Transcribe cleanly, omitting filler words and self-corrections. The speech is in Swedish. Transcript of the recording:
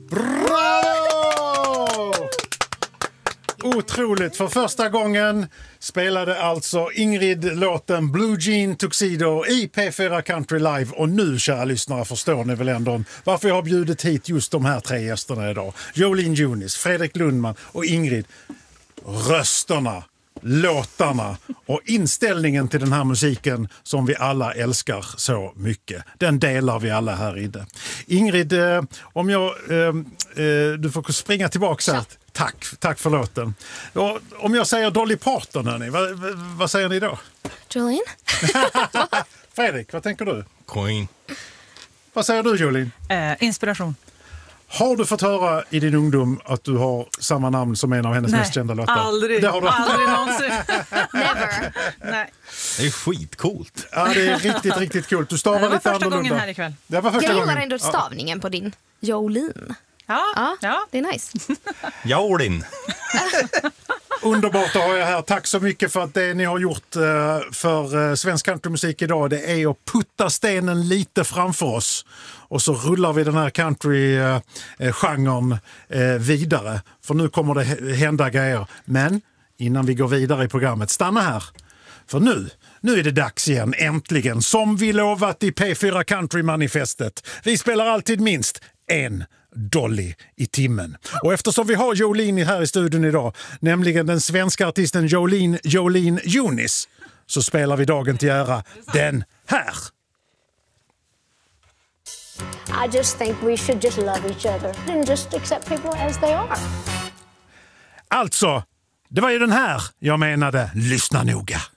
Bravo! Otroligt, för första gången spelade alltså Ingrid låten Blue Jean Tuxedo i P4 Country Live. Och nu, kära lyssnare, förstår ni väl ändå varför jag har bjudit hit just de här tre gästerna idag. Jolene Junis, Fredrik Lundman och Ingrid. Rösterna, låtarna och inställningen till den här musiken som vi alla älskar så mycket. Den delar vi alla här inne. Ingrid, om du får springa tillbaka här. Tack för låten. Och om jag säger Dolly Parton, hörni, vad säger ni då? Jolene? Fredrik, vad tänker du? Queen. Vad säger du, Jolene? Inspiration. Har du fått höra i din ungdom att du har samma namn som en av hennes mest kända låtar? Aldrig. Det har du Aldrig någonsin. Never. Nej. Det är skitcoolt. Ja, det är riktigt coolt. Du stavar Det var lite första annorlunda. gången här ikväll. Det var första Jag gången. gillar ändå stavningen på din Jolene. Ja. Det är nice. Jolin. Underbart att ha er här. Tack så mycket för att det ni har gjort för svensk countrymusik idag. Det är att putta stenen lite framför oss. Och så rullar vi den här country-genren vidare. För nu kommer det hända grejer. Men innan vi går vidare i programmet, stanna här. För nu är det dags igen, äntligen. Som vi lovat i P4 Country-manifestet. Vi spelar alltid minst en Dolly i timmen. Och eftersom vi har Jolene här i studion idag, nämligen den svenska artisten Jolene Junis, så spelar vi dagen till ära den här. I just think we should just love each other and just accept people as they are. Alltså, det var ju den här jag menade. Lyssna noga.